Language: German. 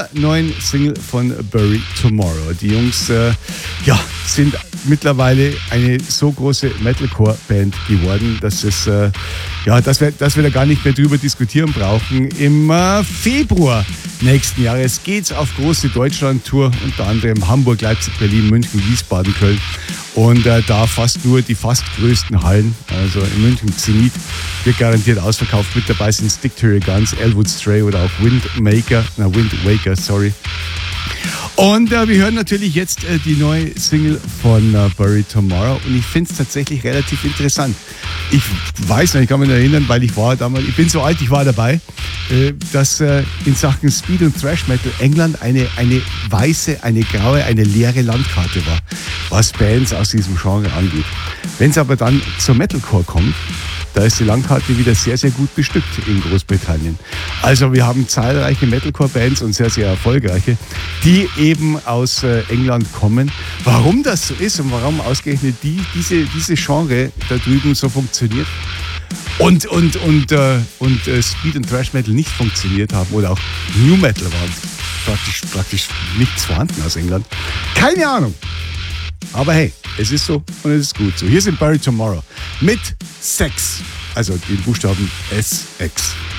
der neuen Single von Bury Tomorrow. Die Jungs sind mittlerweile eine so große Metalcore-Band geworden, dass wir da gar nicht mehr drüber diskutieren brauchen. Im Februar nächsten Jahres geht's auf große Deutschland-Tour, unter anderem Hamburg, Leipzig, Berlin, München, Wiesbaden, Köln. Und da fast nur die fast größten Hallen, also in München Zenit, wird garantiert ausverkauft. Mit dabei sind Stick to Your Guns, Elwood Stray oder auch Wind Waker, sorry. Und wir hören natürlich jetzt die neue Single von Bury Tomorrow und ich finde es tatsächlich relativ interessant. Ich weiß noch, ich kann mich noch erinnern, weil ich bin so alt, ich war dabei, dass in Sachen Speed und Thrash Metal England eine weiße, eine graue, eine leere Landkarte war, was Bands aus diesem Genre angeht. Wenn es aber dann zur Metalcore kommt, da ist die Landkarte wieder sehr, sehr gut bestückt in Großbritannien. Also wir haben zahlreiche Metalcore-Bands und sehr, sehr erfolgreiche, die eben aus England kommen. Warum das so ist und warum ausgerechnet diese Genre da drüben so funktioniert und Speed und Thrash Metal nicht funktioniert haben oder auch New Metal war praktisch nichts vorhanden aus England. Keine Ahnung. Aber hey, es ist so und es ist gut so. Hier sind Bury Tomorrow mit Sex, also den Buchstaben SX.